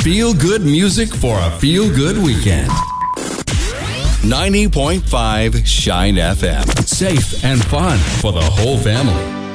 Feel good music for a feel good weekend. 90.5 Shine FM. Safe and fun for the whole family.